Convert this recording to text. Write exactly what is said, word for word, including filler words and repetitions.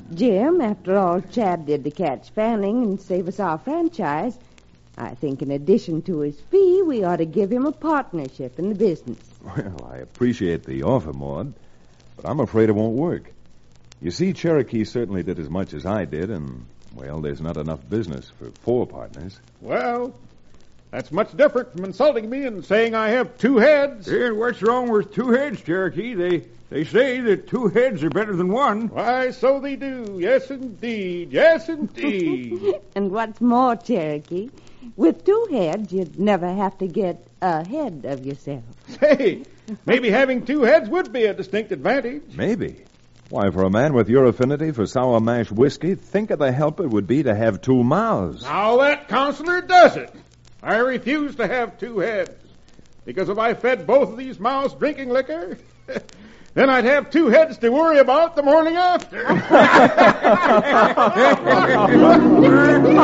Jim, after all Chad did to catch Fanning and save us our franchise, I think in addition to his fee, we ought to give him a partnership in the business. Well, I appreciate the offer, Maud, but I'm afraid it won't work. You see, Cherokee certainly did as much as I did, and, well, there's not enough business for four partners. Well, that's much different from insulting me and saying I have two heads. And what's wrong with two heads, Cherokee? They they say that two heads are better than one. Why, so they do. Yes, indeed. Yes, indeed. And what's more, Cherokee, with two heads, you'd never have to get ahead of yourself. Say, maybe having two heads would be a distinct advantage. Maybe. Why, for a man with your affinity for sour mash whiskey, think of the help it would be to have two mouths. Now that counselor does it. I refuse to have two heads. Because if I fed both of these mouths drinking liquor, then I'd have two heads to worry about the morning after.